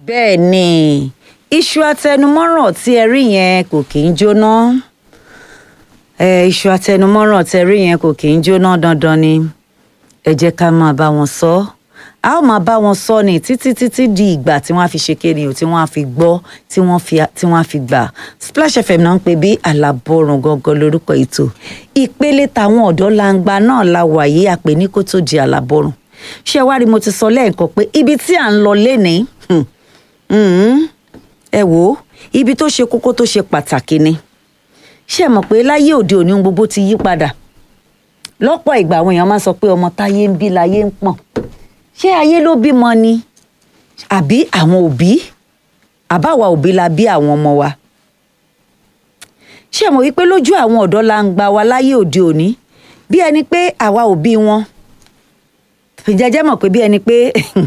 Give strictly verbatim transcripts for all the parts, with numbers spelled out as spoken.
bẹ́ẹ̀ ni iṣu atẹnumọ́ràn tí ẹ rí yẹn kò kì í jóná ẹ iṣu atẹnumọ́ràn tí ẹ rí yẹn kò kì í jóná dandan ni ẹ jẹ́ ká máa bá wọn sọ a ó máa bá wọn sọ ni títí títí di ìgbà tí wọ́n á fi ṣe kéde o tí wọ́n á fi gbọ́ tí wọ́n fi tí wọ́n á fi gbà Splash F M náà ń pè bí Àlàbọ̀rùn gangan lórúkọ ètò ìpele tàwọn ọ̀dọ́ langba náà la wà yìí àpè ní kó tó di Àlàbọ̀rùn ṣé wá rí mo ti sọ lẹ́ẹ̀kan pé ibi tí à ń lọ lénìí ẹ wò ó ibi tó ṣe kókó tó ṣe pàtàkì ni ṣé ẹ mọ̀ pé láyé òde òní ohun gbogbo ti yí padà lọ́pọ̀ ìgbà àwọn èèyàn máa ń sọ pé ọmọ táyé ń bí láyé ń pọ̀n ṣé ayé ló bímọ ni àbí àwọn òbí àbáwa òbí la bí àwọn ọmọ wa ṣé ẹ mọ̀ wípé lójú àwọn ọ̀dọ́ langba wa láyé òde òní bí ẹni pé àwa òbí wọn ìjẹ́jẹ́ mọ̀ pé bí ẹni pé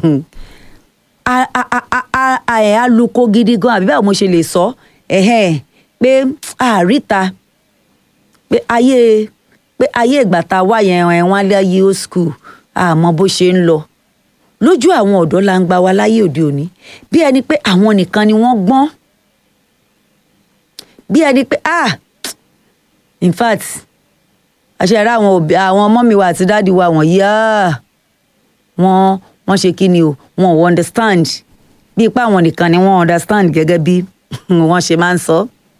aluko gidi gan àbí báwo mo ṣe lè sọ pé àríta pé ayé pé ayé ìgbà tá a wá yẹn ẹ̀wọ̀n alẹ́ ayé old school àmọ́ bó ṣe ń lọ lójú àwọn ọ̀dọ́ langba wa láyé òde òní bí ẹni pé àwọn nìkan ni wọ́n gbọ́n bí ẹni pé ah in fact àṣẹ̀rá àwọn òbí àwọn ọmọ mi wa àti dáàdi wa wọ̀nyí ah wọ́n wọ́n ṣe kí ni o wọn ò understand bí ipá àwọn nìkan ni wọ́n understand gẹ́gẹ́ bí wọ́n ṣe máa ń sọ.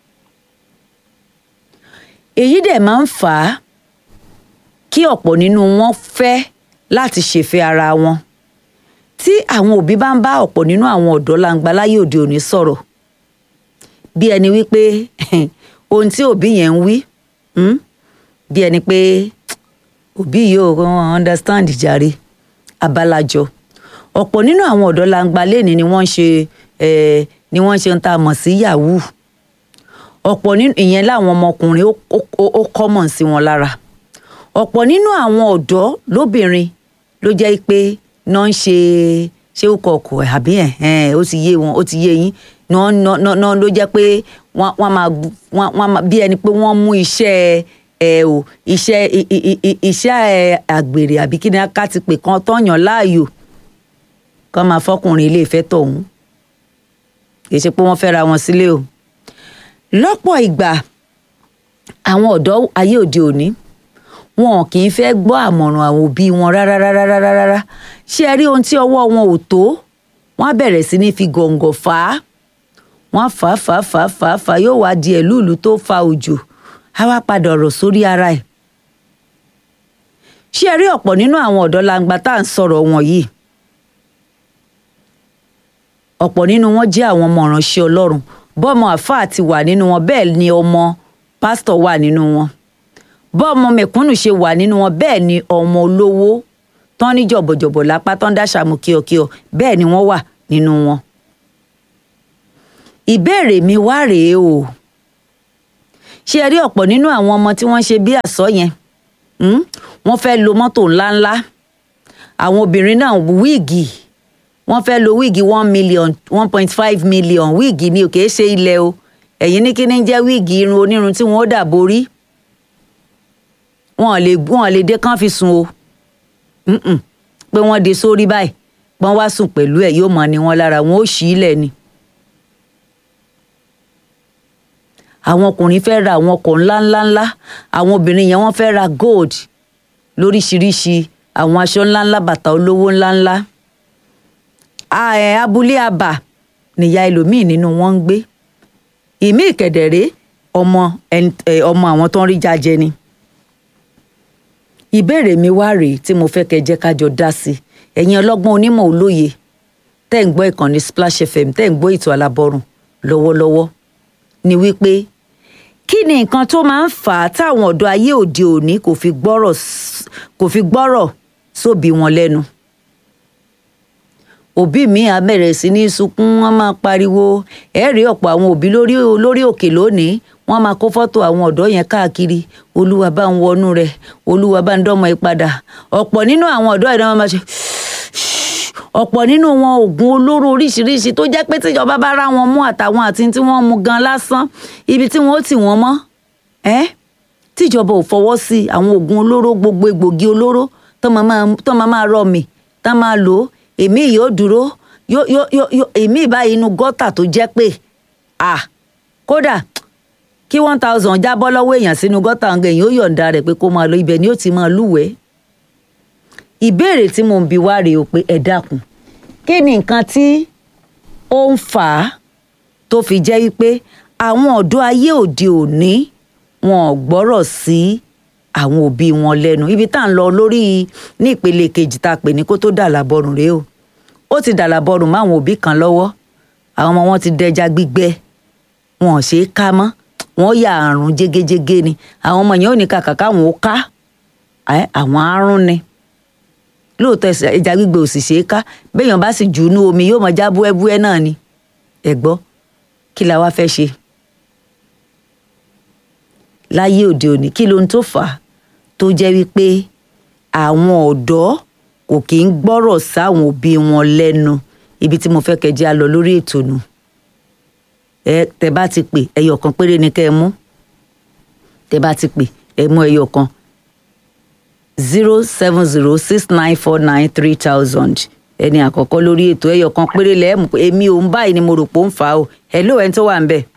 èyí dẹ̀ máa ń fà á kí ọ̀pọ̀ nínú wọn fẹ́ láti ṣèfẹ́ ara wọn tí àwọn òbí bá ń bá ọ̀pọ̀ nínú àwọn ọ̀dọ́ langba láyé òde òní sọ̀rọ̀ bí ẹni wípé ohun tí òbí yẹn ń wí bí ẹni pé òbí yìí ò understand jàre abalajọ ọ̀pọ̀ nínú àwọn ọ̀dọ́ langba lẹ́ni ni wọ́n ń ṣe ni wọ́n ń ṣe ń ta mọ̀ sí yahoo ọ̀pọ̀ nínú ìyẹn láwọn ọmọkùnrin ó common sí wọn lára ọ̀pọ̀ nínú àwọn ọ̀dọ́ lóbìnrin ló jẹ́ pé náà ń ṣe ṣé ó kọ̀ọ̀kọ̀ àbí ẹ̀ ó ti yé wọn ó ti yé yín náà ló jẹ́ pé wọ́n máa bí ẹni pé wọ́n mú iṣẹ́ ẹ o iṣẹ́ iṣẹ́ àgbèrè àbí kí ni ká ti pè kan tọ́yàn láàyò kán máa fọkùnrin ilé ìfẹ́ tọ̀hún kì í ṣe pé wọ́n fẹ́ ra wọn sílé o lọ́pọ̀ ìgbà àwọn ọ̀dọ́ ayé òde òní wọn kì í fẹ́ gbọ́ àmọ̀ràn àwọn òbí wọn rárá rárá rárá rárá ṣé ẹ rí ohun tí ọwọ́ wọn ò tó wọ́n á bẹ̀rẹ̀ sí ní fi gọ̀ǹgọ̀ fà á wọ́n á fà á fà á fà á fà á fà á yóò wá di ẹ̀lúùlù tó fa òjò á wá padà ọ̀rọ̀ sórí ara ẹ̀ ṣé ẹ rí ọ̀pọ̀ nínú àwọn ọ̀dọ́ langba tá à ń sọ̀rọ̀ wọn yìí ọ̀pọ̀ nínú wọn jẹ́ àwọn ọmọ ìránṣẹ́ Ọlọ́run bọ́ọ̀mọ àfáà ti wà nínú wọn bẹ́ẹ̀ ni ọmọ pásítọ̀ wà nínú wọn bọ́ọ̀mọ mẹ̀kúnnù ṣe wà nínú wọn bẹ́ẹ̀ ni ọmọ olówó tán ní jọ̀bọ̀jọ̀bọ̀ lápá tán dáṣàmù kíọ̀kíọ̀ bẹ́ẹ̀ ni wọ́n wà nínú wọn. ìbéèrè mi wá rèé o ṣé ẹ rí ọ̀pọ̀ nínú àwọn ọmọ tí wọ́n ṣe bí àsọ yẹn wọ́n fẹ́ lo mọ́tò ńláńlá àwọn obìnrin náà wíìgì wọ́n fẹ́ lo wíìgì one million one point five million wíìgì ni ò kìí ṣe ilẹ̀ o ẹ̀yin ní kí ni jẹ́ wíìgì irun onírun tí wọ́n ó dà borí wọn lè wọn lè dé kán fi sùn o pé wọ́n dé sórí báyìí wọ́n wá sùn pẹ̀lú ẹ̀ yóò mọ̀ ni wọ́n lára wọn ó ṣí ilẹ̀ ni. àwọn ọkùnrin fẹ́ ra àwọn ọkọ̀ ńláńláńlá àwọn obìnrin yẹn wọ́n fẹ́ ra gold lóríṣiríṣi àwọn aṣọ ńláńlá bàtà olówó ńláńlá. abúlé àbà nìyá ẹlòmíì nínú wọn ń gbé ìmí ìkẹ̀dẹ̀rẹ́ ọmọ ọmọ àwọn tó ń rí jájẹ ni. ìbéèrè mi wá rèé tí mo fẹ́ kẹ́ jẹ́ ká jọ dá sí ẹ̀yin ọlọ́gbọ́n onímọ̀ olóye tẹ́ ń gbọ́ ìkànnì Splash F M tẹ́ ń gbọ́ ètò Àlàbọ̀rùn lọ́wọ́lọ́wọ́ ni wípé kí ni nǹkan tó máa ń fà á táwọn ọ̀dọ́ ayé òde òní kò fi gbọ́rọ̀ kò fi gbọ́rọ̀ sóbí wọn lẹ́nu. òbí mi á bẹ̀rẹ̀ sí ní sunkún wọ́n máa pariwo ẹ rí ọ̀pọ̀ àwọn òbí lórí lórí òkè lónìí wọ́n máa kó fọ́tò àwọn ọ̀dọ́ yẹn káàkiri olúwa bá ń wọnú rẹ̀ olúwa bá ń dọ́mọ ìpadà ọ̀pọ̀ nínú àwọn ọ̀dọ́ ìdánwò máa ṣe ọ̀pọ̀ nínú wọn oògùn olóró oríṣiríṣi tó jẹ́ pé tíjọba bá rá wọn mú àtàwọn àti tí wọ́n mu gan lásán ibi tí wọ́n ó tì wọ́n mọ́ ẹ́ tíjọba ò fọwọ́ sí àwọn oògùn olóró gbogbo egbògi olóró tó máa máa rọ mi tá máa lò ó èmi yìí ó dúró yóò yóò yóò èmi ìbáyìí inú gọ́tà tó jẹ́ pé à kódà kí one thousand jábọ́ lọ́wọ́ èèyàn sínú gọ́tà ń gẹ̀yìn ó yọ̀ǹda rẹ̀ pé kó máa lọ ibẹ̀ ni ó ti máa lúwẹ̀ẹ́. ìbéèrè tí mo ń bi wá rèé o pé ẹ dákun kí ni nǹkan tí ó ń fà á tó fi jẹ́ wípé àwọn ọ̀dọ́ ayé òde òní wọn ò gbọ́rọ̀ sí àwọn òbí wọn lẹ́nu. ibi tá à ń lọ lórí ní ìpele kejì tá a pè ní kó tó dà lábọ́rùn rèé o ó ti dà lábọ́rùn mọ́ àwọn òbí kan lọ́wọ́ àwọn ọmọ wọn ti dẹja gbígbẹ wọn ò ṣe é ká mọ́ wọn yà àrùn jégéjégé ni àwọn ọmọ yẹn ò ní kàkà káwọn ó ká àwọn àrùn ni lóòótọ́ ẹja gbígbẹ ò sì ṣe é ká béèyàn bá sì jù ú nú omi yóò mọ já búẹ́búẹ́ náà ni ẹ gbọ́ kí la wá fẹ́ ṣe láyé òde òní kí ló ń tó fà á tó jẹ́ wípé àwọn ọ̀dọ́ kò kí ń gbọ́rọ̀ sáwọn òbí wọn lẹ́nu ibi tí mo fẹ́ kẹjẹ́ á lọ lórí ètò nù ẹ tẹ bá ti pè ẹyọ kan péré ni kẹ́ ẹ mú tẹ bá ti pè ẹ mú ẹyọ kan zero seven zero six nine four nine three thousand ẹni àkọ́kọ́ lórí ètò ẹyọ kan péré lẹ́ẹ̀mú pé èmi ò ń báyìí ni mo rò pé ó ń fà á o hello ẹni tó wà ń bẹ̀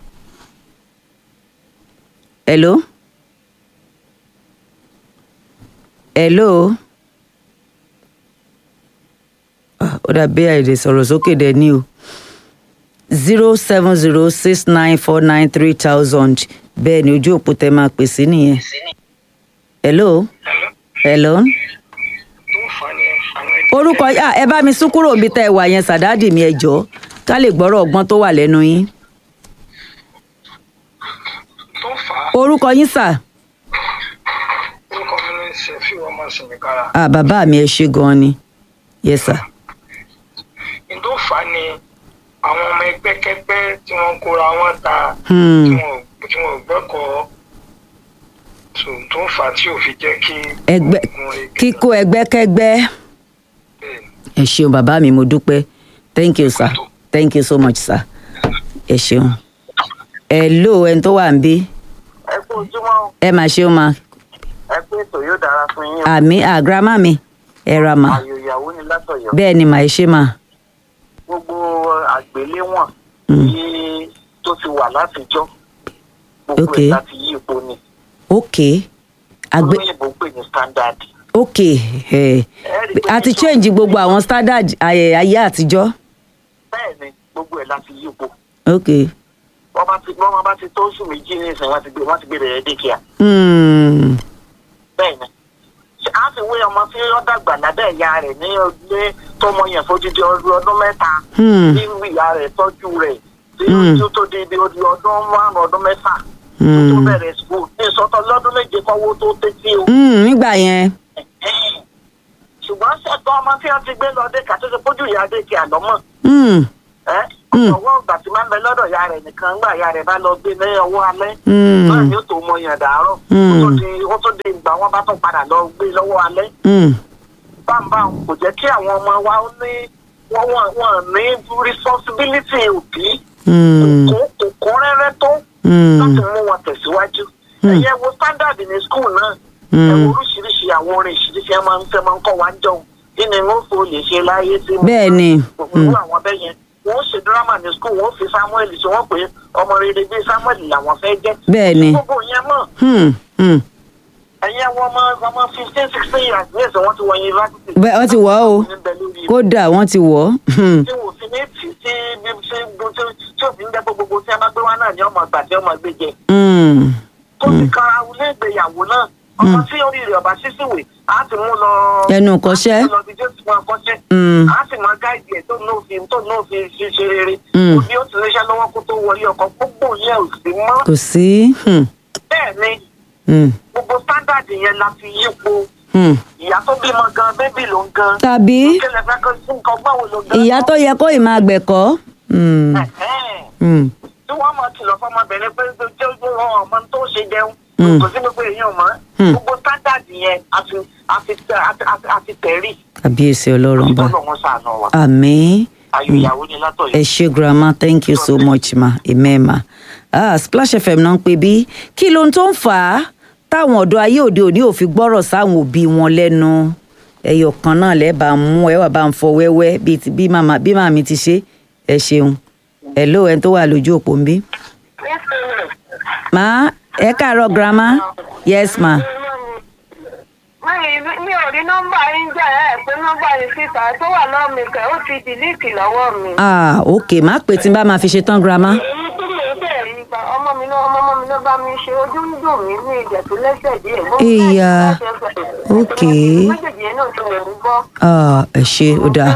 hello hello ó dàbí àìlè sọ̀rọ̀ sókè dẹ̀ ní o zero seven zero six nine four nine three thousand bẹ́ẹ̀ ni ojú òpó tẹ máa pè sí nìyẹn hello hello orúkọ ẹ bá mi sún kúrò níbi tá ẹ wà yẹn sàdáàdì mi ẹ jọ̀ọ́ ká lè gbọ́rọ̀ ọgbọ́n tó wà lẹ́nu yín orúkọ yín sà. orúkọ mi ní Sefiu ọmọ Sìnìkárà. ah bàbá mi ẹ ṣé gan ni yes sir. n tó fà á ni àwọn ọmọ ẹgbẹ́kẹ́gbẹ́ tí wọ́n kóra wọn ta tí wọ́n gbẹ́kọ̀ọ́ tó ń fà á tí ò fi jẹ́ kí. ẹgbẹ́ kíkó ẹgbẹ́kẹ́gbẹ́ ẹ ṣeun bàbá mi mo dúpẹ́ thank you sir thank you so much sir ẹ ṣeun hello ẹni tó wà ń bí. ẹ kú ojúmọ́. ẹ máa ṣeun ma. ẹ pé ètò yóò dára fún yín. àmì àgrámà mi ẹ ra mà. àyò ìyàwó ni látọ̀yọ́. bẹ́ẹ̀ ni màá ṣe mà. gbogbo àgbéléwọ̀n tí tó ti wà látijọ́ gbogbo ẹ̀ láti yí ipò ni. ok àgbẹ̀ olóyìnbó pè ní standard. ok a ti change gbogbo àwọn standard ayé àtijọ́. bẹ́ẹ̀ ni gbogbo ẹ̀ láti yí ipò. ok wọ́n bá ti wọ́n bá ti tó oṣù méjì ní ìsìn wọ́n ti gbé wọ́n ti gbé bẹ̀rẹ̀ dékìá. bẹ́ẹ̀ ni a fi wé ọmọ tí ó dàgbà lábẹ́ ìyá rẹ̀ ní ilé tọmọ yẹn fojúdi ọdún mẹ́ta tí ìyá rẹ̀ tọ́jú rẹ̀ tí ó tó di ibi ọdún márùn ọdún mẹ́fà tó bẹ̀rẹ̀ school ní ìsọtọ lọ́dún méje kọ́wọ́ tó tẹ́tí o. nígbà yẹn. ṣùgbọ́n ṣètò ọmọ tí wọ́n ti gbé lọ dé kàtó ṣe pójú ìyá dékìá lọ́mọ. ọwọ́ ìgbà tí máa ń bẹ lọ́dọ̀ ìyá rẹ̀ nìkan ńgbà ìyá rẹ̀ bá lọ gbé ní ọwọ́ alẹ́ náà ni ó tó mọ yàn dàárọ̀ ó tó di ìgbà wọn bá tún padà lọ gbé lọ́wọ́ alẹ́. bámbá kò jẹ́ kí àwọn ọmọ wa ní wọ́n ní responsibility òbí kò kún rẹ́rẹ́ tó láti mú wọn tẹ̀síwájú. ẹ̀yẹ wo standard ní school náà ẹ̀wọ̀ oríṣiríṣi àwọn orin ìṣiríṣi ẹ̀ máa ń fẹ́ máa ń kọ́ wa ń jọun kí ni wọ́n fò lè ṣe láyé sí mi. bẹ́ẹ̀ ni àwọn bẹ́ẹ̀ yẹn wọ́n ṣe dírámà ní skul wọ́n fi Samuel ṣe wọ́n pé ọmọ rere bíi Samuel làwọn fẹ́ jẹ́. bẹ́ẹ̀ni gbogbo yẹn mọ̀. ẹ̀yin àwọn ọmọ ọmọ fifteen sixteen years ní ẹ̀sẹ̀ wọ́n ti wọ yunifásitì. bẹ́ẹ̀ wọ́n ti wọ̀ ọ́ kódà wọ́n ti wọ̀ ọ́. tí wò sí ní tì tí tí òfin jẹ́ gbogbo tí a bá gbé wá náà ní ọmọ àgbà tí ọmọ gbé jẹ. tó ti kan ilé ìgbéyàwó náà ọmọ tí orí rẹ̀ ọba ṣíṣìwé á ti mú lọ. ẹnu kọ́ṣẹ́. á ti lọ bí jésù máa kọ́ṣẹ́. á sì máa gáìdì ẹ̀ tó náà fi tó náà fi ṣe rere. òbí ó ti léṣẹ́ lọ́wọ́ kó tó wọlé ọkọ̀ gbogbo yẹn ò sí mọ́. kò sí. bẹ́ẹ̀ ni gbogbo standard yẹn la fi yípo. ìyá tó bímọ gan bébì ló ń gan. tàbí ìyá tó yẹ kó ì máa gbẹ̀kọ́. tí wọ́n mọ̀ kìlọ̀ fọmọbìnrin pé tí ó ọmọ tó ṣe jẹun kò sí gbogbo èèyàn mọ́ gbogbo standard yẹn àti tẹ̀rí. kábíyèsí ọlọ́run bá àmín. ayò ìyàwó ni látọ̀ yìí. ẹ ṣé grandma thank you so much ma amen ma. ah Splash F M náà ń pè bí kí ló ń tó ń fà á táwọn ọ̀dọ́ ayé òde òní ò fi gbọ́rọ̀ sáwọn òbí wọn lẹ́nu ẹyọ kan náà lẹ́ẹ̀ bá ń mú ẹ wà bá ń fọ wẹ́wẹ́ bíi ti bí màmá bí màmí ti ṣe ẹ ṣeun hello ẹni tó wà lójú òpó ń bí. ma ẹ káàárọ̀ grandma yes ma. mi ò rí nọ́mbà yín jẹ́ ẹ̀ pé nọ́mbà yín síta tó wà lọ́wọ́ mi kẹ́ ó ti dìlíìtì lọ́wọ́ mi. ah ok má pè tí n bá máa fi ṣe tán grandma. èyí tó lè bẹ̀ rí ba ọmọ mi náà ọmọ mi náà bá mi ṣe ojú ń dùn mí ní ìjẹ̀ tó lẹ́sẹ̀ díẹ̀. ìyá ok méjèèjì náà ti lè ń gbọ́. ah ẹ ṣe ó dáa.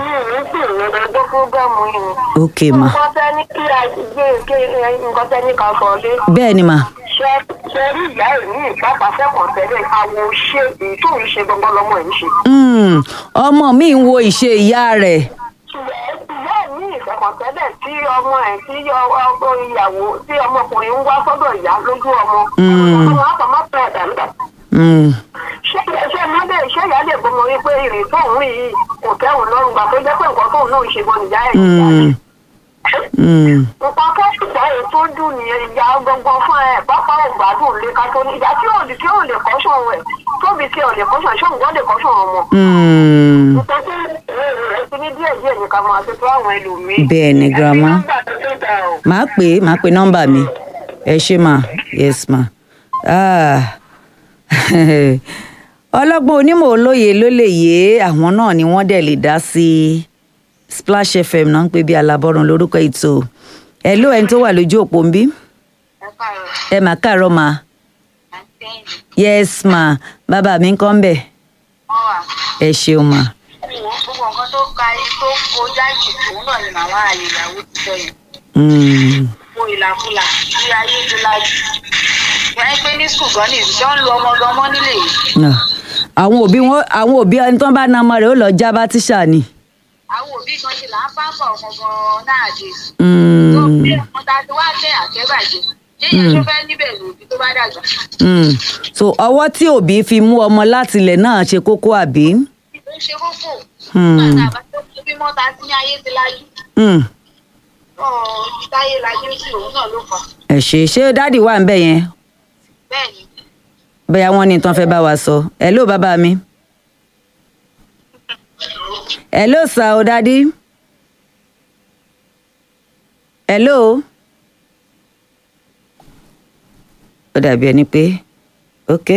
ok ma. nǹkan tẹ́ ní kí a gbé nǹkan tẹ́ ní ká sọ dé. bẹ́ẹ̀ ni ma. ṣe rí ìyá ẹ̀ ní ìpápá fẹ́kọ̀ọ́ tẹ́lẹ̀ àwọ̀ ṣe èyí tó ń ṣe gbọ́ngbọ́n lọ́mọ ẹ̀ ń ṣe. ọmọ mi ń wo ìṣe ìyá rẹ̀. ìyá ẹ̀ ní ìfẹ́kọ̀ọ́ tẹ́lẹ̀ tí ọmọ ẹ̀ tí ìyàwó tí ọmọkùnrin ń wá sọ́dọ̀ ìyá lójú ọmọ. ọmọ àpá má pẹ́ ẹ̀dá nígbà. ṣé ṣé mọ́dé ṣé ìyá lè gbọmọ wípé ìrìn tóun rí yìí kò tẹ́wọ̀n lọ́rùn gbà tó jẹ́ pé nǹkan tóun náà ń ṣe gan ìyá ẹ̀ nǹkan tó ṣùgbọ́n èyí tó dùn nìyẹn ìyá gbọ̀ngàn fún ẹ pápá ògbádùn lè ka tó ní ìyá tí ò lè tí ò lè kọ́ṣọ̀ rẹ̀ tóbi tí ò lè kọ́ṣọ̀ ṣé òun lè kọ́ṣọ̀ ọmọ. nǹkan tó ẹ ti ní díẹ̀ díẹ̀ ní ká máa ṣe tó àwọn ẹlòmíì. bẹ́ẹ̀ ni grandma máa pè é máa pè nọ́mbà mi ẹ ṣe ma yes ma. ọlọ́gbọ́n onímọ̀ olóye ló lè yé àwọn náà ni wọ́n dẹ̀ lè dá sí i. Splash F M náà ń pè bí alábọ́run lórúkọ ètò ẹ ló ẹni tó wà lójú òpó ń bí. ẹ mà káàárọ̀ ma. yes ma bàbá mi ń kọ́ ń bẹ̀. ẹ ṣeun ma. gbogbo nǹkan tó ka tó kọjá ìtìtò náà ni màmá àyèyàwó ti sọ yẹn. mo ìlàkulà bí ayé ti lajú. wọ́n ń pè ní skul gan ní ìṣọ́ ń lo ọmọ gan mọ́ nílé yìí. àwọn òbí wọn àwọn òbí ẹni tó ń bá na ọmọ rẹ̀ ó lọ já bá tíṣà ni. àwọn òbí kan ṣe là ń bá bọ̀ ọmọ gan náà dé. tó bí ọmọ ta ti wá tẹ àtẹ́bàjẹ́ yéèyàn tó fẹ́ níbẹ̀ lòdì tó bá dàgbà. so ọwọ́ tí òbí fi mú ọmọ láti ilẹ̀ náà ṣe kókó àbí. ó ṣe kókó. nígbà tá a bá tó bí mọ́ta sí ní ayé ti láyé. ọ̀ táyé láyé sí òun náà ló fà. ẹ ṣe ṣé dáàdì wà ń bẹ̀ yẹn. bẹ́ẹ̀ni. bẹ́ẹ̀ wọ́n ní tán fẹ́ bá wa sọ ẹ ló bàbá mi. hello sir o daddy. hello. ó dàbí ẹni pé ok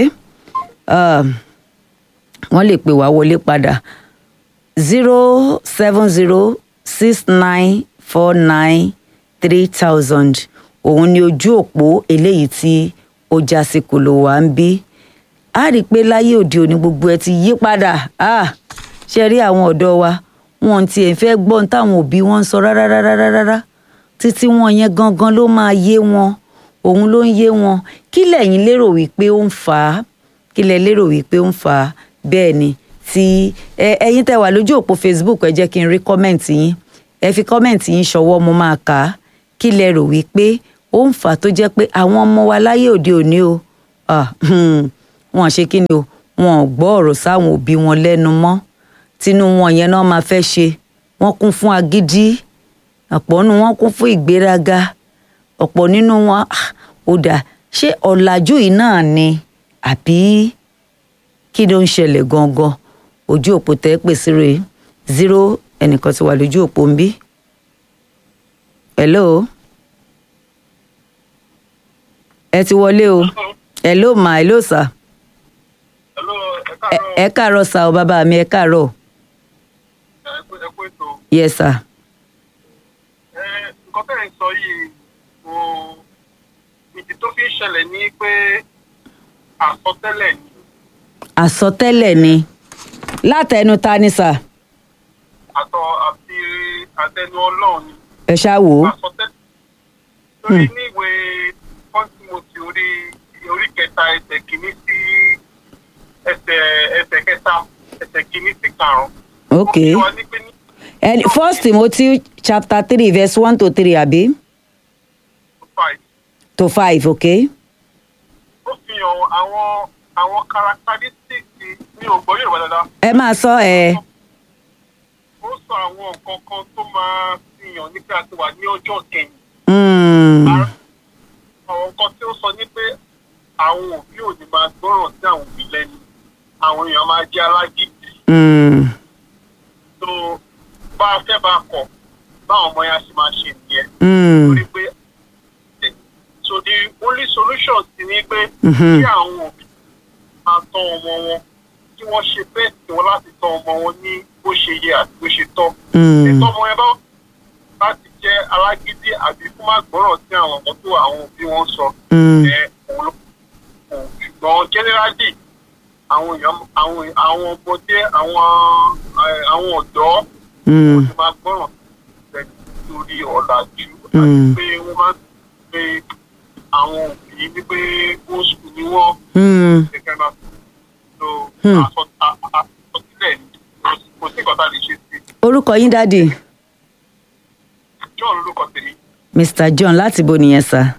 wọ́n lè pè wá wọlé padà zero seven zero six nine four nine three thousand òun ni ojú òpó eléyìí tí ó já sí kòló wa ń bí a rí i pé láyé òde òní gbogbo ẹ ti yí padà ah ṣe rí àwọn ọ̀dọ́ wa wọn ti ẹ̀ fẹ́ gbọ́n táwọn òbí wọn ń sọ rárá rárá rárá títí wọn yẹn gangan ló máa yé wọn òun ló ń yé wọn kí lẹ̀yin lérò wípé ó ń fà á kí lẹ lérò wípé ó ń fà á bẹ́ẹ̀ ni tí ẹ̀yin tẹ́ wà lójú òpó Facebook ẹ jẹ́ kí n rí kọ́mẹ̀ǹtì yín ẹ fi kọ́mẹ̀ǹtì yín ṣọwọ́ mo máa kà á kí lẹ rò wípé ó ń fà á tó jẹ́ pé àwọn ọmọ wa láyé òde òní o wọn ṣe kí ni o wọn ò gbọ́ ọ̀rọ̀ sáwọn òbí wọn lẹ́nu mọ́ tinú wọn yẹn náà máa fẹ́ ṣe wọ́n kún fún agídí ọ̀pọ̀ nínú wọn kún fún ìgbéraga ọ̀pọ̀ nínú wọn ó dà ṣé ọ̀làjú yìí náà ni àbí kí ló ń ṣẹlẹ̀ gangan ojú òpó tẹ́ pèsè rè zero ẹnìkan ti wà lójú òpó ń bí. hello ẹ ti wọlé o hello ma hello sir. ẹ káàárọ̀ sá o bàbá mi ẹ káàárọ̀. yes sir. nǹkan tẹ́ ẹ̀ ń sọ yìí o ìdí tó fi ń ṣẹlẹ̀ ní pé àsọtẹ́lẹ̀ ni. àsọtẹ́lẹ̀ ni látẹnu ta ni sà. àtọ àti àtẹnu ọlọ́run ni. ẹ ṣáà wò ó. àsọtẹ́lẹ̀ lórí ní ìwé kọ́ńtìmọ̀tì orí orí kẹta ẹsẹ̀ kìíní sí ẹsẹ̀ ẹsẹ̀ kẹta ẹsẹ̀ kìíní sí karùn-ún. ok and first Timothy chapter three verse one to three àbí. to five. to five ok. ó fi hàn àwọn àwọn characteristics ní ògbó Yorùbá dáadáa. ẹ máa sọ ẹ. ó sọ àwọn nǹkan kan tó máa fi hàn ní pé a ti wà ní ọjọ́ kẹyìn. àwọn nǹkan tí ó sọ ní pé àwọn òbí ò ní máa gbọ́ràn sí àwọn òbí lẹ́nu àwọn èèyàn máa jẹ́ alágídí. Mm. so bá a fẹ́ bá a kọ̀ báwọn ọmọ yẹn ṣe máa ṣe nìyẹn. Mm. torí pé so the only solution ti ní pé Mhm. kí àwọn òbí máa tọ́ ọmọ wọn kí wọ́n ṣe bẹ́ẹ̀ tí wọ́n láti tọ́ ọmọ wọn ní bó ṣe yẹ àti bó ṣe tọ́. Mm. ètò ọmọ yẹn bá láti jẹ́ alágídí àbí kó má gbọ́rọ̀ sí àwọn ọmọ tó àwọn òbí wọn sọ. Mm. ẹ òun ló kù ṣùgbọ́n generally àwọn èèyàn àwọn àwọn ọmọdé àwọn ẹ, àwọn ọ̀dọ́ Mm. wọ́n ti máa gbọ́ràn lórí ọ̀làjú àti Mm. pé wọ́n máa ń pe àwọn òbí ní pé old school ni wọ́n Mm. kẹ̀kẹ́ náà so Hmm. àsọ- à- à- àsọtílẹ̀ ni kò sí nǹkan tá a lè ṣe sí. orúkọ yín dáàdì. John lórúkọ tèmi. Mr. John láti bo nìyẹn sá.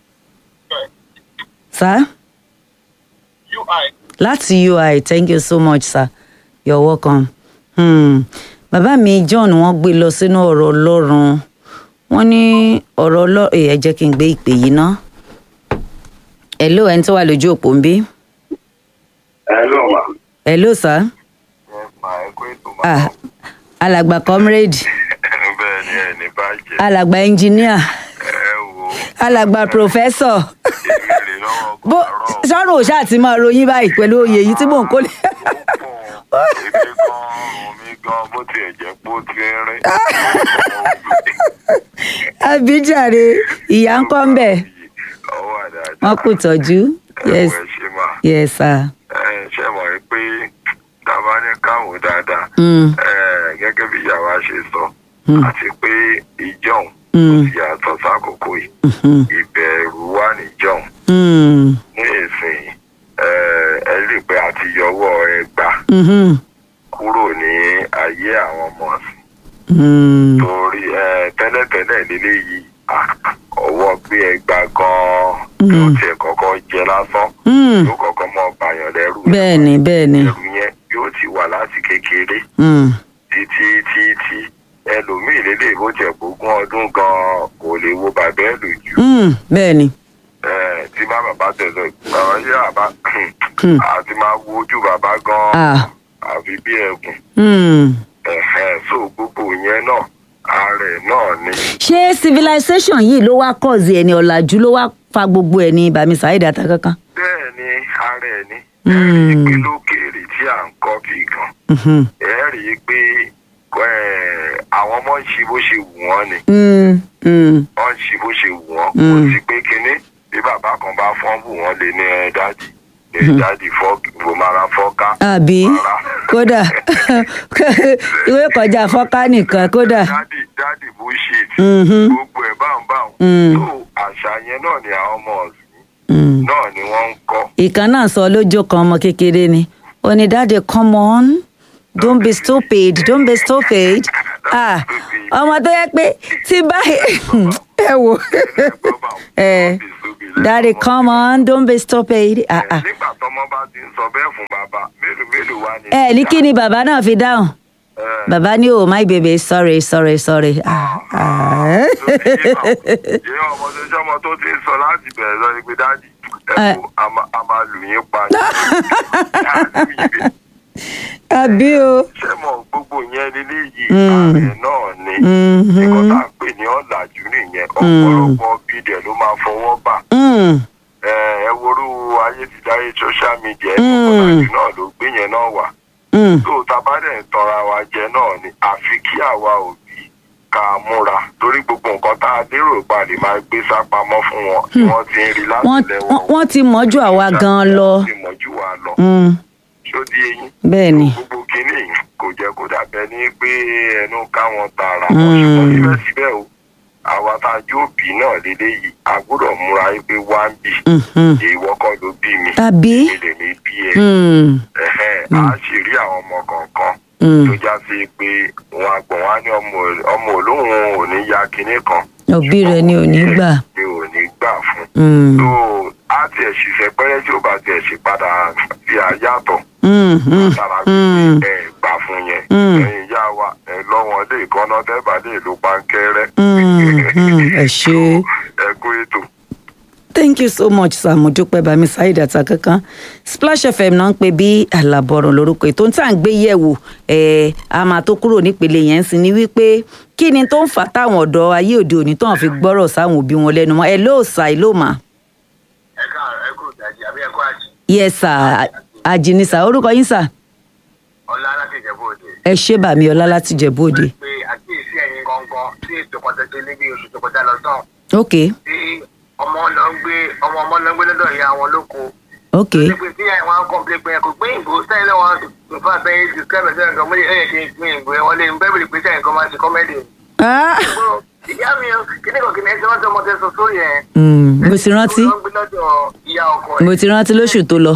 sá U I láti U I thank you so much sir you're welcome. Hmm. bàbá mi John wọ́n gbé lọ sínú ọ̀rọ̀ Ọlọ́run wọ́n ní ọ̀rọ̀ Ọlọ́run ẹ jẹ́ kí n gbé ìpè yìí ná. hello ẹni tó wà lójú òpó ń bí. Hello, ma. hello sir. Yes, ma. Ẹ kú ètò, ma. ah alàgbà comrade Bẹ́ẹ̀ ni ẹ ní bàjẹ́. alàgbà engineer Ẹ wo. alàgbà professor Èmi rè lọ́wọ́ bó kọ̀ọ̀rọ̀. sọ́run ò ṣáà ti máa ròyìn báyìí pẹ̀lú oyè yìí tí mò ń kó lé. Ó pọ̀. Èmi gan ọrùn mi gan bó tiẹ̀ jẹ́ pé ó ti ń rìn. àbíjàre ìyá ń kọ́ ń bẹ̀ Ọwọ́ àdáadáa. wọ́n kò tọ́jú yes Ẹ ṣe mà. yes sir. Ẹ ṣe mọ̀ ẹ́ pé tàbá ní káwọn dáadáa. Mm. Ẹ gẹ́gẹ́ bí ìyá wa ṣe sọ. Mm. Àti pé ìjọ́un. Mm. Ó ti yàtọ̀ sákòókò yìí. Mhm. Ìbẹ̀rù wà níjọ́un. Mm. Ní ìsìn ẹ ẹ rí i pé a ti yọwọ́ ẹgbà Mhm. kúrò ní ayé àwọn ọmọ ọ̀sìn Mm. torí ẹ tẹ́lẹ̀tẹ́lẹ̀ lélẹ́yìí à, ọwọ́ gbé ẹgbà gan-an tí ó tiẹ̀ kọ́kọ́ jẹ lásán Mm. yóò kọ́kọ́ mọ́ bàyàn lẹ́rù bẹ́ẹ̀ni bẹ́ẹ̀ni. ẹrù yẹn yóò ti wà láti kékeré Mm. títí títí ẹlòmíì lélẹ̀ bó tiẹ̀ gbógún ọdún gan-an kò lè wo bàbá ẹ̀ lójú. Mm. bẹ́ẹ̀ni. Ẹ, tí bá bàbá tẹ̀sán bàbá yé àbá Hmm. àti máa wo ojú bàbá gan-an ah. àfi bí ẹkùn Mm. ẹ̀hẹ́n so gbogbo yẹn náà ààrẹ náà ni. ṣé civilization yìí ló wá kọ́ọ̀sì ẹ̀ ní ọ̀làjú ló wá fa gbogbo ẹ̀ ní bàmí Saheed ata kankan. bẹ́ẹ̀ ni ààrẹ ni Hmm. ẹ rí i pé lókèèrè tí à ń kọ́ bí gan Mhm. ẹ rí i pé ẹ, àwọn ọmọ ń ṣe bó ṣe wù wọ́n ni Mm. Mm. wọ́n ń ṣe bó ṣe wù wọ́n kò Hmm. sí pé kínní bí bàbá kan bá fọ́n bù wọ́n lé ní ẹ dáàdì ẹ dáàdì fọ́ọ̀mù fọ́ọ̀ká àbí rárá. kódà ìwé kọjá fọ́ká nìkan kódà. dáàdì dáàdì bullshit Mhm. gbogbo ẹ̀ báńbáń Mm. tó àṣà yẹn náà ni àwọn ọmọ ọ̀sìn Mm. náà ni wọ́n ń kọ́. ìkan náà sọ lójó kan ọmọ kékeré ni ó ní dáàdì come on don't be stupid don't be stupid ah ọmọ tó yẹ pé tí báyìí ẹ wò ẹ dáàdì come on don't be stupid ah ah nígbà tọmọ bá ti ń sọ bẹ́ẹ̀ fún bàbá mélòó mélòó wá ní. ẹ ní kí ni bàbá náà fi dáhùn Ẹ, bàbá ní oh my baby sorry sorry sorry ah ah ṣé ọmọ tó ṣe ọmọ tó ti ń sọ láti bẹ̀rẹ̀ lọ ní pé dáàdì ẹ kò a máa- a máa lù yín pa ní. àbí o. ṣé mo gbogbo yẹn nílé yìí Mm. ààrẹ náà ni Mhm. nǹkan tá à ń pè ní ọ̀làjú nìyẹn ọ̀pọ̀lọpọ̀ bídẹ̀ ló máa fọwọ́ bà. Mm. ẹ ẹ worú ayé ti dáyé social media Mm. ọ̀làjú náà ló gbé yẹn náà wà. Mm. tó tabadẹ̀ ń tanra wa jẹ náà ni àfi kí àwa òbí ká múra torí gbogbo nǹkan tá a lérò pa lè máa gbé sápamọ́ fún wọn tí wọ́n ti ń rí láti wọ́n lẹ́wọ̀n wọ́n- wọ́n ti mọ́jú àwa gan-an lọ. wọ́n ti mọ̀jú wa lọ Mm. ṣó di eyín bẹ́ẹ̀ ni. gbogbo kínní yìí kò jẹ́ kó dàbẹ́ ní pé ẹnu káwọn tààrà Mm. wọn ṣùgbọ́n síbẹ̀síbẹ̀ o àwa tá a jó òbí náà léléyìí a gbọ́dọ̀ múra pé wá ń bì Mhm. ìwọ kọ́ ló bí mi tàbí. mi lè mi bí ẹ Mm. ẹ̀hẹ́n a sì rí àwọn ọmọ kọ̀ọ̀kan Mm. tó já sí pé wọn àgbọ̀n wá ní ọmọ ọmọ olóhùn ò ní ya kinní kan òbí rẹ̀ ni ò ní gbà. mi ò ní gbà fún Mm. tó a tiẹ̀ ṣiṣẹ́ pẹ́rẹ́ tí ó bá tiẹ̀ ṣe padà sí àyàtọ̀ Mm. Mm. tara Mm. ẹ gbà fún yẹn Mm. ẹ̀yin ìyá wa ẹ lọ́wọ́n lè kọ́nà tẹ́bà lè ló pankẹ́rẹ́ Mm. Mm. ẹ ṣe ẹ kó ètò. thank you so much sir mo dúpẹ́ bami saheed àtàkankan Splash F M náà ń pè bí àlàbọ̀rọ̀ lórúkọ ètò tí à ń gbé yẹ̀wò ẹ̀ a máa tó kúrò nípele yẹn sì ni wípé kí ni tó ń fà táwọn ọ̀dọ́ ayé òde òní tó hàn fi gbọ́rọ̀ sáwọn òbí wọn lẹ́nu mọ́ ẹ ló sà ẹ ló mà. ẹ káàárọ̀ ẹ kúrò dájú àbí ẹ kó àjì. yes sir àjìní sà orúkọ yín sà. ọlá láti Ìjẹ̀bú Òde. ẹ ṣé bàmí ọlá láti Ìjẹ̀bú Òde. pé àkíyèsí ẹ̀yin gangan tí ètò kan tẹ́tẹ́ níbi oṣù tó kọjá lọ tán. ok. tí ọmọ lọ ń gbé ọmọ ọmọ lọ ń gbé lọ́dọ̀ ìyá wọn lóko. ok. pé tí ìyá wọn kọ́ pé pé kò gbé ìbò sẹ́yìn lọ́wọ́ ìfà sẹ́yìn ti kẹ́mẹ̀ sẹ́yìn kan mọ́lẹ̀ ẹ̀yẹ̀ kí n gbé ìgbé wọn lé bẹ́ẹ̀ bìrì pé sẹ́yìn kan máa ti kọ́mẹ́dì. ìyá mi kíní kan kìnìún ẹsẹ̀ wọn tí ọmọ tẹ sọ sórí ẹ̀. mo ti rántí mo ti rántí lóṣù tó lọ.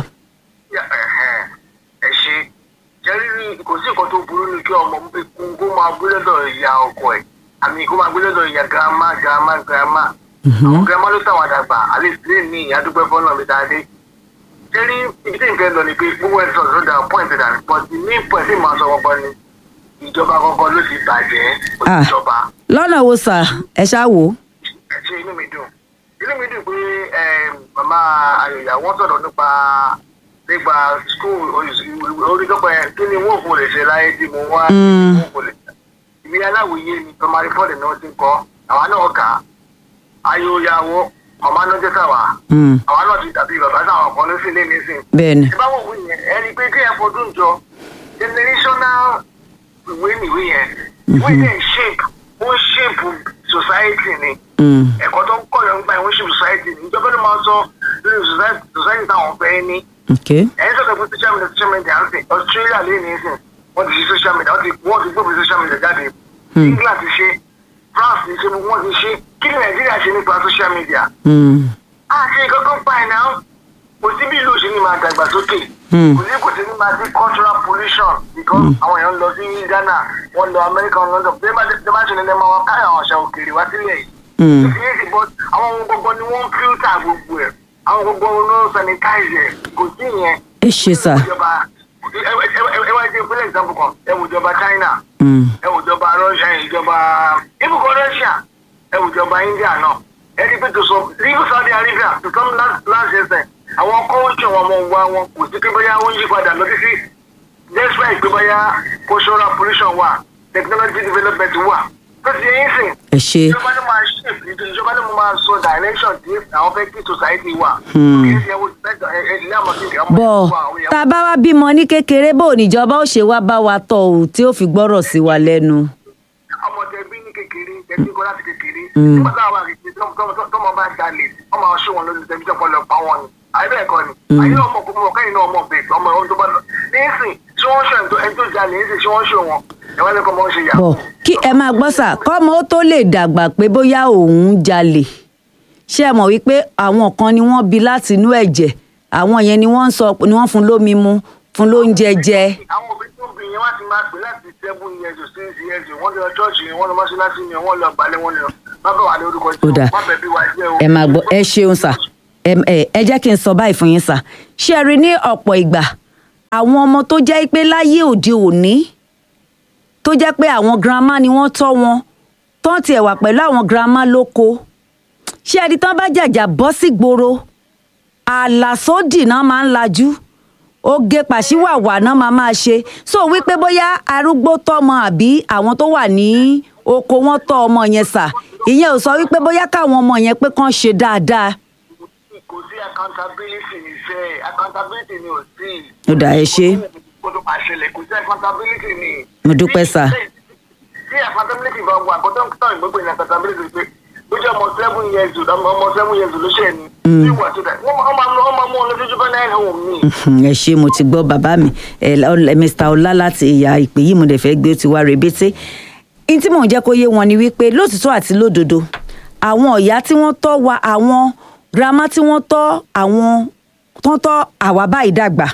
ẹ ṣe jẹ́rìí kò sí nǹkan tó burú ní kí ọmọ kó máa gbé lọ́dọ̀ ìyá ọkọ ẹ̀ àmì kó máa gbé lọ́dọ̀ ìyá girama girama girama àwọn girama ló tàwọn àdàgbà àlejò ní ìyá dúpẹ́ fọ́nà mi dáadé jẹ́rìí ibi tí nǹkan lọ ni pé gbogbo ẹ̀ sọ̀rọ̀ lọ́dọ̀ point that but the main point tí màá sọ gbọ́gbọ́ ni ìjọba gangan ló ti bàjẹ́ òṣìṣọba. lọ́nà wo sà ẹ ṣáà wò. ẹ ṣe inú mi dùn inú mi dùn pé màmá àyòyà wọ́n sọ̀rọ̀ nípa nípa school orídọ́pọ̀ ẹ̀ kí ni wọ́n kò lè ṣe láyé tí mo wá wọ́n kò lè ṣe. ìwé aláwòye ni primary four ni wọ́n ti ń kọ́ àwa náà kà á ayòyàwó màmá náà jẹ́ káwa àwa náà ti dàbí bàbá sáwọn kan ló sì lé ní sìn. bẹ́ẹ̀ni. ìbáwọ̀ wí yẹn ẹni pé kí ẹ fọdún jọ generational ìwé nìwé yẹn wí yẹn shape ó ń shape society ni ẹ̀kọ́ tó ń kọ́ yọ̀ ń gbà ń shape society ni ìjọba ló máa sọ lórí society táwọn fẹ́ ní. ẹ̀yin sọ̀rọ̀ pé social media social media ń sìn Australia lé ní sìn wọ́n ti ṣe social media wọ́n ti wọ́n ti gbóbi social media jáde England ti ṣe France ti ṣe wọ́n ti ṣe kí ni Nàìjíríà ṣe nípa social media. àti ìkọ́kọ́ pa ẹ̀ náà kò sí bí ìlú òṣèlú ní máa dàgbàsókè kò sí kò sí ní máa sí cultural pollution because àwọn èèyàn lọ sí Ghana wọ́n lọ America wọ́n lọ sọ pé bá ṣe ní ẹ̀ma wọn káyọ̀ àwọn àṣà òkèèrè wá sílẹ̀ yìí àwọn ohun gbogbo ni wọ́n ń filter gbogbo ẹ̀ àwọn gbogbo ló ń sanitize ẹ̀ kò sí ìyẹn. ẹ ṣe sà. ẹ wá jẹ́ fún example kan ẹ wò ìjọba China ẹ wò ìjọba Russia ìjọba ibùkún Russia ẹ wò ìjọba India náà ẹ ní pé tó sọ leave Saudi Arabia to come last last year àwọn kọ́ọ̀tù wọn mọ̀ wá wọn kò sí pé bóyá ó ń yí padà lọ sí sí despite pé bóyá cultural pollution wà technology development wà tó ti yẹn sìn. ẹ ṣe. ìjọba ló máa ṣe ìjọba ló máa sọ direction tí àwọn fẹ́ kí society wà. bọ̀ tá a bá wá bímọ ní kékeré bó níjọba ó ṣe wá bá wa tọ̀ ọ́ tí ó fi gbọ́rọ̀ sí wa lẹ́nu. ọmọ tẹbí ní kékeré tẹbí kọ́ láti kékeré nígbà táwọn àgbègbè tọmọ bá jalè ọmọ àwọn ṣé wọn lórí tẹlifíṣàn kan lọ pa wọn ni àyẹ̀bẹ̀ ẹ̀kọ́ ni àyẹ̀ ọmọ kò mọ̀ kẹ́yìn náà ọmọ bèèrè ọmọ ẹ̀rọ tó bá lọ nísìn tí wọ́n ṣe ẹni tó jalè nísìn tí wọ́n ṣe wọn ẹ̀wọ́n ní kọ́ mọ́ ṣe yà. bọ̀ kí ẹ máa gbọ́ sà kọ́mọ ó tó lè dàgbà pé bóyá òun jalè ṣé ẹ mọ̀ wípé àwọn kan ni wọ́n bí láti inú ẹ̀jẹ̀ àwọn yẹn ni wọ́n ń sọ ni wọ́n fún lómi mu fún lóúnjẹ jẹ. àwọn òbí tó bí yẹn wá ti máa pè láti seven years to six years wọ́n lọ church yẹn wọ́n lọ mọ́ṣáláṣí yẹn wọ́n lọ gbalẹ̀ wọn lọ bábà wà ní orúkọ tí wọ́n bẹ̀ bí wà jẹ́ o. ẹ máa gbọ́ ẹ ṣeun sà ẹ jẹ́ kí n sọ báyìí fún yín sà ṣé ẹ rí ní ọ̀pọ̀ ìgbà àwọn ọmọ tó jẹ́ pé láyé òde òní tó jẹ́ pé àwọn girama ni wọ́n tọ́ wọn tán tiẹ̀ wà pẹ̀lú àwọn girama lóko ṣé ẹni tán bá jàjà bọ́ sí gbòòrò àlàsódì náà máa ń lajú oge pàṣíwàwà náà máa máa ṣe so wípé bóyá arúgbó tọ́mọ àbí àwọn tó wà ní oko wọn tọ́ ọmọ yẹn sà ìyẹn ò sọ wípé bóyá káwọn ọmọ yẹn pé kán ṣe dáadáa. kò sí accountability ní sẹ́ accountability ni ò sí. ó dà ẹ ṣe. kó tó máa ṣẹlẹ̀ kò sí accountability ni. mo dúpẹ́ sà. tí accountability bá wà kó tó ń tán ìgbógun ní accountability pé ló jẹ́ ọmọ seven years old ọmọ seven years old ló ṣe ni. bí wà tó dà wọ́n máa mú ọ lójú bá náírà home mi. ẹ ṣe mo ti gbọ́ bàbá mi Mr Ọlá láti ìyá ìpè yìí mo dẹ̀ fẹ́ gbé ó ti wá rebété in tí mò ń jẹ́ kó yé wọn ni wípé lótìtọ́ àti lódodo àwọn ọ̀yá tí wọ́n tọ́ wa àwọn girama tí wọ́n tọ́ àwọn tó ń tọ́ àwa báyìí dàgbà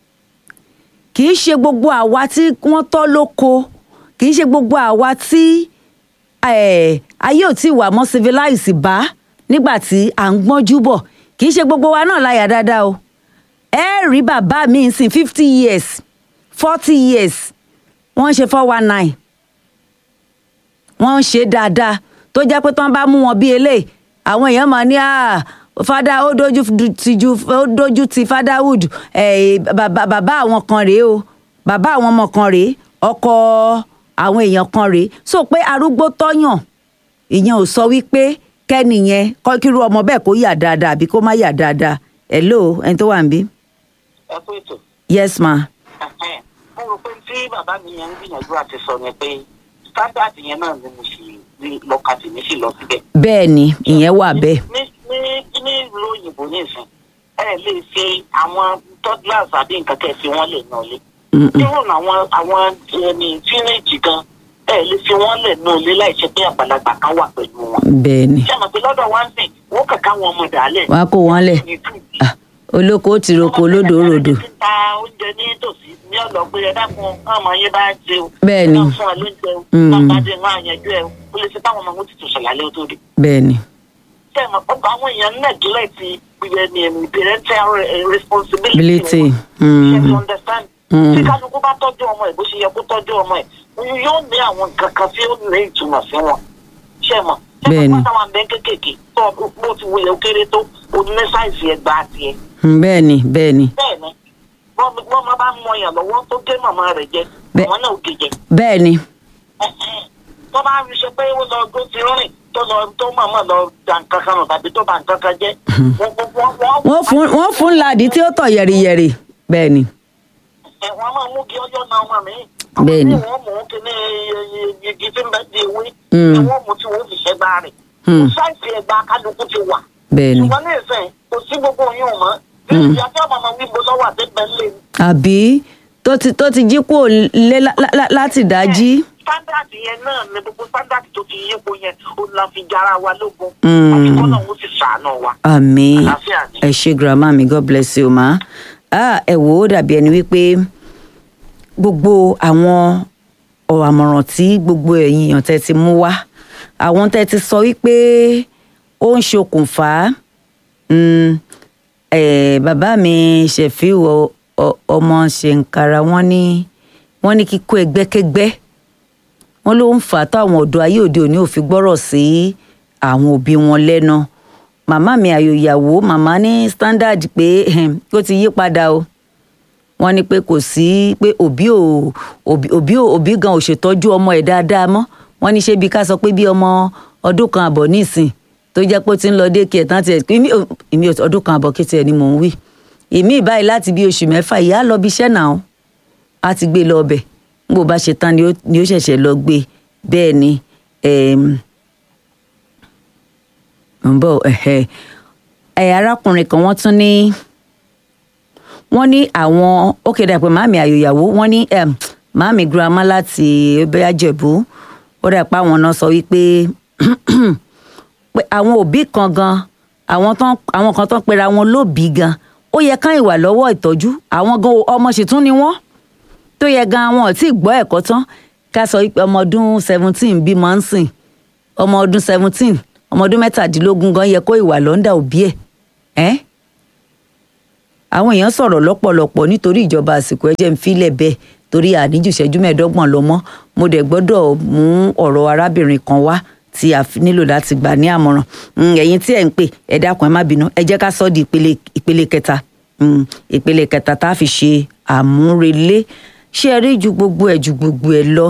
kì í ṣe gbogbo àwa tí wọ́n tọ́ lóko kì í ṣe gbogbo àwa tí ayé ò tí wà mọ́ civilize bá nígbà tí à ń gbọ́njú bọ̀ kì í ṣe gbogbo wa náà láyà dáadáa o ẹ rí bàbá mi ń sìn fifty years forty years wọ́n ń ṣe four one nine wọ́n ń ṣe dáadáa tó jẹ́ pé tán bá mú wọn bí eléyìí àwọn èèyàn máa ní fada ó dojú ti ju ó dojú ti fatherhood ẹ bàbá bàbá àwọn kan rèé o bàbá àwọn ọmọ kan rèé ọkọ àwọn èèyàn kan rèé so pé arúgbó tọ́yàn ìyẹn ò sọ wípé kẹ́nìyẹn kọ́ kírú ọmọ bẹ́ẹ̀ kó yà dáadáa àbí kó má yà dáadáa hello ẹni tó wà ń bí. ẹ kú ètò. yes ma. mo rò pé tí bàbá mi yẹn ń gbìyànjú àti sọ ni pé standard yẹn náà ni mo sì rí lọ́ka tèmi sì lọ síbẹ̀. bẹ́ẹ̀ ni ìyẹn wà bẹ́ẹ̀. ní ní ní ìlú òyìnbó nìsín ẹ lè ṣe àwọn toddlers àbí nǹkan kẹ́ ẹ fi wọ́n lè náà lé. irun àwọn àwọn ẹni teenage gan ẹ lè fi wọ́n lè náà lé láì ṣe pé àgbàlagbà kan wà pẹ̀lú wọn. bẹ́ẹ̀ ni. ṣé àmọ̀ pé lọ́dọ̀ wá ń sìn wọ́n kàkà wọn ọmọ dàálẹ̀. wàá kó wọn lẹ̀ olóko ó ti roko olódò ròdò. ọmọ ta oúnjẹ ní tòsí ní ọ̀dọ̀ pé ẹ dákun ọmọ yẹn bá ń ṣe o. bẹ́ẹ̀ ni. náà fún ọ lóúnjẹ o. bàbá dé máa yanjú ẹ o. ó lè ṣe táwọn ọmọ wọn ti tò ṣàlàyé tó dé. bẹ́ẹ̀ ni. ṣé ẹ mọ̀ pé àwọn èèyàn neglect parental responsibility. ability. ṣe to understand. tí kálukú bá tọ́jú ọmọ ẹ̀ bó ṣe yẹ kó tọ́jú ọmọ ẹ̀ yóò ní àwọn nǹkan kan tí ó ní ìtumọ̀ sí wọn. ṣé ẹ mọ̀ bẹ́ẹ̀ ni. ṣé ẹ mọ̀ kéékèèké tó bó ti wulẹ̀ ó kéré tó o ní sáìsì ẹgbàá tiẹ̀. bẹ́ẹ̀ ni bẹ́ẹ̀ ni. bẹ́ẹ̀ ni wọ́n máa bá mọ èèyàn lọ́wọ́ tó gé màmá rẹ̀ jẹ àwọn náà ò gé jẹ. bẹ́ẹ̀ ni. tó bá rí ṣe pé ó lọ tó ti rìn tó lọ tó màmá lọ da nǹkan kan nù tàbí tó bá nǹkan kan jẹ́. wọ́n fún wọ́n fún ládìí tí ó tọ̀ yẹ̀rìyẹ̀rì bẹ́ẹ̀ ni. wọ́n máa mú kí ọjọ́ náà wà mí. bẹ́ẹ̀ ni. wọ́n mú kí ní igi tí ń bẹ di ewé ni wọ́n mú tí wọ́n fi ṣẹ́gbà rẹ̀. sáìsì ẹ̀gbà kálukú ti wà. bẹ́ẹ̀ ni. ṣùgbọ́n ní ìsìn kò sí gbogbo yín ò mọ́ ìyá tí ọmọ máa wíbo lọ́wọ́ àtẹ́gbẹ́ lé. àbí tó ti tó ti jí kúrò lé láti dájí. standard yẹn náà ni gbogbo standard tó fi yípo yẹn ó la fi jara wa lógun. àti kọ́nà ó ti ṣàánú wa. àmín ẹ ṣé grandma mi god bless you ma. ẹ wò ó dàbí ẹni wípé gbogbo àwọn ọ̀rọ̀ àmọ̀ràn tí gbogbo ẹ̀yin èèyàn tẹ́ ti mú wá àwọn tẹ́ ti sọ wípé ó ń ṣokùnfà Eh, bàbá mi ṣèfíwọ ọmọ ṣèǹkàrà wọn ní wọn ní kíkó ẹgbẹ́kẹ́gbẹ́ wọn ló ń fà á táwọn ọ̀dọ́ ayé òde òní ò fi gbọ́rọ̀ sí àwọn òbí wọn lẹ́nu màmá mi àyòyàwó màmá ní standard pé ó ti yí padà o wọn ní pé kò sí pé òbí ò òbí ò òbí gan ò ṣètọ́jú ọmọ ẹ̀ dáadáa mọ́ wọn ní ṣé bí ká sọ pé bí ọmọ ọdún kan àbọ̀ nísìn tó jẹ́ pé ó ti ń lọ dé kí ẹ̀ tán tiẹ̀ ìmí ọdún kan àbọ̀ kí tiẹ̀ ni mò ń wí ìmí ìbáyìí láti bí oṣù mẹ́fà ìyá lọ bí iṣẹ́ náà á ti gbé lọ ọbẹ̀ n bò bá ṣe tán ni ó ṣẹ̀ṣẹ̀ lọ gbé bẹ́ẹ̀ ni ń bọ̀ ẹ̀ arákùnrin kan wọ́n tún ní wọ́n ní àwọn ó kéde àpè màmí àyòyàwó wọ́n ní màmí girama láti ẹbẹ́ àjẹ̀bú ó dà pé àwọn náà sọ wípé pé àwọn òbí kan gan àwọn tán àwọn kan tán pera wọn lóbìí gan ó yẹ kán ìwà lọ́wọ́ ìtọ́jú àwọn gan ọmọ ṣìtún ni wọ́n tó yẹ gan àwọn ò tí ì gbọ́ ẹ̀kọ́ tán ká sọ pé ọmọ ọdún seventeen bímọ ń sìn ọmọ ọdún seventeen ọmọ ọdún mẹ́tàdínlógún gan yẹ kó ìwà lọ́ndà òbí ẹ̀ ẹ́ àwọn èèyàn sọ̀rọ̀ lọ́pọ̀lọpọ̀ nítorí ìjọba àsìkò ẹ̀jẹ̀ ń filẹ̀ bẹ́ẹ̀ torí àníjù ìṣẹ́jú mẹ́ẹ̀ẹ́dọ́gbọ̀n lọ mọ́ mo dẹ̀ gbọ́dọ̀ mú ọ̀rọ̀ arábìnrin kan wá tí a nílò láti gbà ní àmọ̀ràn ẹ̀yin tí ẹ̀ ń pè ẹ dákun ẹ má bínú ẹ jẹ́ ká sọ di ìpele ìpele kẹta ìpele kẹta tá a fi ṣe àmúrelé ṣé ẹ rí ju gbogbo ẹ̀ ju gbogbo ẹ̀ lọ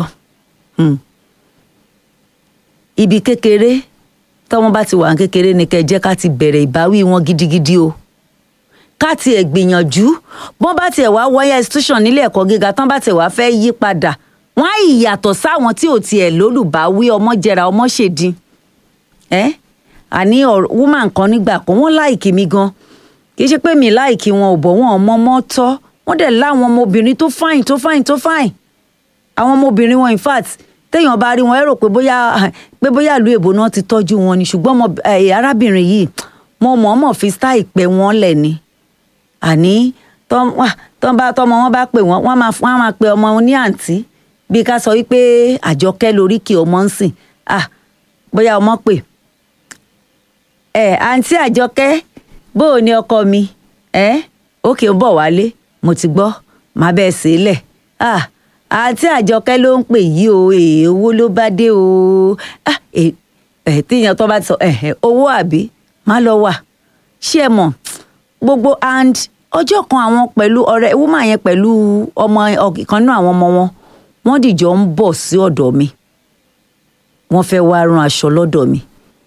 ibi kékeré tọ́wọ́n bá ti wà ní kékeré ni kẹ́ ẹ jẹ́ ká ti bẹ̀rẹ̀ ìbáwí wọn gidigidi o ká tiẹ̀ gbìyànjú bọ́n bá tiẹ̀ wá wọ́yá institution nílé ẹ̀kọ́ gíga tán bá tiẹ̀ wá fẹ́ yí padà wọ́n á ìyàtọ̀ sáwọn tí ò tiẹ̀ lólùbáwí ọmọ jẹra ọmọ ṣèdín ẹ́ àní woman kan nígbà kan wọ́n láìkì mi gan kì í ṣe pé mi láìkì wọn ò bọ̀ wọn ọmọ ọmọ tọ́ wọ́n dẹ̀ láwọn ọmọbìnrin tó fine tó fine tó fine àwọn ọmọbìnrin wọn in fact téèyàn bá rí wọn ẹ rò pé bóyá pé bóyá ìlú èbó náà ti tọ́jú wọn ni ṣùgbọ́n ọmọ arábìnrin yìí mo mọ̀ọ́mọ̀ fi style pẹ́ wọn lẹ̀ ni àní tọ́mọ wọn bá pè wọ́n wọ́n máa pe ọmọ wọn ní àǹtí bí ká sọ wípé àjọkẹ́ lórí kí ọmọ ń sìn ah bóyá ọmọ pè ẹ àǹtí àjọkẹ́ bó o ní ọkọ mi ẹ òkè ń bọ̀ wálé mo ti gbọ́ má bẹ́ẹ̀ sílẹ̀ ah àǹtí àjọkẹ́ ló ń pè yí o èè owó ló bá dé o ah ẹ tíyan tó bá ti sọ ẹ owó àbí má lọ wà ṣé ẹ mọ̀ gbogbo and ọjọ́ kan àwọn pẹ̀lú ọ̀rẹ́ woman yẹn pẹ̀lú ọmọ ìkan náà àwọn ọmọ wọn wọ́n dìjọ ń bọ̀ sí ọ̀dọ̀ mi wọ́n fẹ́ wá rán aṣọ lọ́dọ̀ mi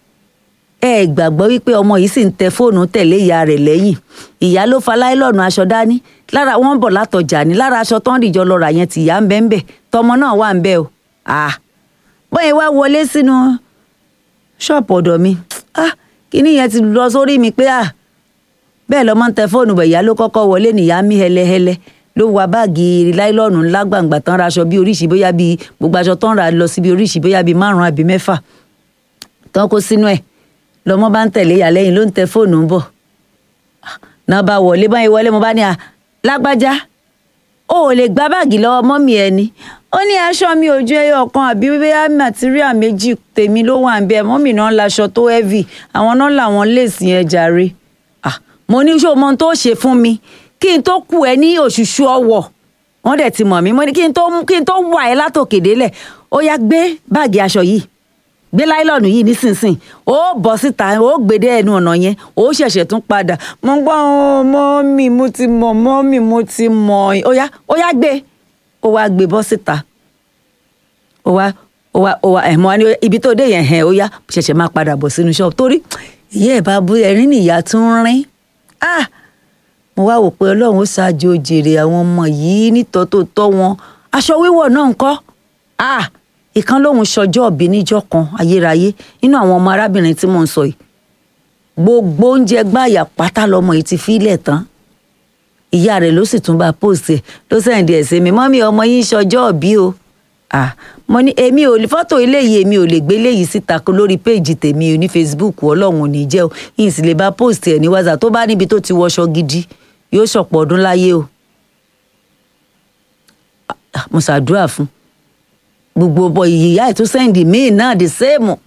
ẹ gbàgbọ́ wípé ọmọ yìí sì ń tẹ fóònù tẹ̀lé ìyá rẹ̀ lẹ́yìn ìyá ló fa láìlọ́ọ̀nù aṣọ dání lára wọn bọ̀ látọjà ní lára aṣọ tó ń dìjọ lọ rà yẹn tìyá ń bẹ́ ń bẹ̀ tọmọ náà wà ń bẹ́ o ah bọ́yẹn wá wọlé sínú ṣọ́ọ̀pù ọ̀dọ̀ mi ah kíní yẹn ti lọ sórí mi pé ah bẹ́ẹ̀ lọ́mọ ń tẹ fóònù bẹ̀ ìyá ló kọ́kọ́ wọlé nìyá mi hẹlẹhẹlẹ ló wa báàgì láìlọ́ọ̀nù ńlá gbàǹgbà tán ra aṣọ bí oríṣi bóyá bí gbogbo aṣọ tán ra lọ sí bí oríṣi bóyá bí márùn-ún àbí mẹ́fà tán kó sínú ẹ̀ lọmọ bá ń tẹ̀lé ìyá lẹ́yìn ló ń tẹ fóònù ń bọ̀ náà bá wọlé báyìí wọlé mo bá ní à lágbájá o ò lè gba báàgì lọ́wọ́ mọ́mì ẹ ni ó ní aṣọ mi ò ju ẹyọ kan àbí bóyá màtíríà méjì tèmi ló wà ń bẹ mọ́mì náà laṣọ tó heavy àwọn náà làwọn léèsì yẹn jàre mo ní ṣó mọ tó ṣe fún mi kí n tó kù ẹ ní òṣùṣù ọwọ́ wọ́n dẹ̀ ti mọ̀ mí mo ní kí n tó kí n tó wà ẹ látòkè délẹ̀ ó yá gbé báàgì aṣọ yìí gbé láìlọ́ọ̀nù yìí nísinsìnyí ó bọ́ síta ó gbèdé ẹnu ọ̀nà yẹn ó ṣẹ̀ṣẹ̀ tún padà mo ń gbọ́ mọ́mì mo ti mọ̀ mọ́mì mo ti mọ̀ ó yá ó yá gbé ó wá gbé bọ́ síta ó wá ó wá ó wá ẹ̀ mọ́ ní ibi tó dé yẹn hẹ̀ ó yá ṣẹ̀ṣẹ̀ máa padà bọ̀ sínú ṣọ́ọ̀bù torí ìyá ẹ̀ bá bú ẹ̀rín nìyá tún rín ah mo wá wò pé ọlọ́run ó ṣáájú jèrè àwọn ọmọ yìí nítọ́ tó tọ́ wọn aṣọ wíwọ̀ náà ńkọ́ ah ìkan lòun ṣọjọ́ òbí níjọ́ kan ayérayé nínú àwọn ọmọ arábìnrin tí mò ń sọ yìí gbogbo oúnjẹ gbáàyà pátá lọmọ yìí ti fílẹ̀ tán ìyá rẹ̀ ló sì tún bá post ẹ̀ ló sẹ́ǹdì ẹ̀ sí mi mọ́mí ọmọ yìí ṣọjọ́ òbí o ah mo ní èmi ò lè fọ́tò eléyìí èmi ò lè gbé eléyìí síta lórí péèjì tèmi ò ní Facebook ọlọ́run ò ní jẹ́ o yìí sì lè bá post ẹ̀ ní WhatsApp tó bá níbi tó ti wọṣọ gidi yóò ṣọ̀pọ̀ ọdún láyé o mo ṣàdúrà fún gbogbo ọbọ ìyá ẹ̀ tó sẹ́ǹdì míì náà the same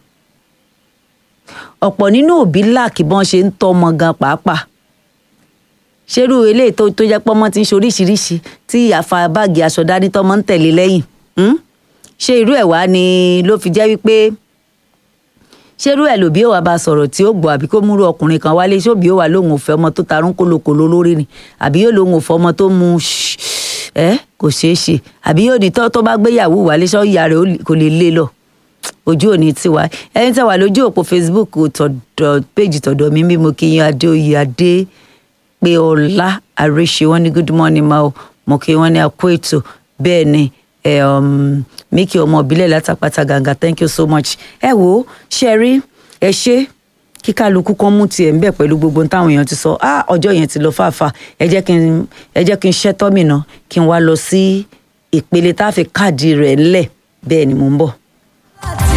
ọ̀pọ̀ nínú òbí láàkì bọ́n ṣe ń tọ́ ọmọ gan pàápàá ṣerú eléyìí tó tó jẹ́ pọ́nmọ́ ti ń ṣoríṣiríṣi tí ìyá fa báàgì aṣọ dání tọ́mọ ń tẹ̀lé lẹ́yìn ṣé irú ẹ̀ wá ni ló fi jẹ́ wípé ṣé irú ẹ̀ lòbí ò wá bá sọ̀rọ̀ tí ó gbọ́ àbí kó múrú ọkùnrin kan wálé ṣé òbí ò wá lóun ò fẹ́ ọmọ tó tarún kólókòló lórí ni àbí yóò lóun ò fẹ́ ọmọ tó mu ẹ kò ṣeé ṣe àbí yóò ní tó bá gbéyàwó wálé ṣọ́ ìyá rẹ̀ kò lè lé lọ ojú òní tiwa ẹni tí wà lójú òpó Facebook tọ̀dọ̀ péjì tọ̀dọ̀ mi bí mo kí yín Adéoyè adé pé ọlá àrèṣe wọn ní good morning ma o mo kí wọn ní àkó ètò bẹ́ẹ̀ ni Míkì ọmọ ìbílẹ̀ látàpátá gàǹgà thank you so much ẹ wo ṣe rí ẹ ṣe kí kálukú kan mú tiẹ̀ ń bẹ̀ pẹ̀lú gbogbo táwọn èèyàn ti sọ ah ọjọ́ yẹn ti lọ fàáfàá ẹ jẹ́ kí n ẹ jẹ́ kí n ṣẹ́tọ́ mi ná kí n wá lọ sí ìpele tá a fi káàdì rẹ̀ ńlẹ̀ bẹ́ẹ̀ ni mò ń bọ̀.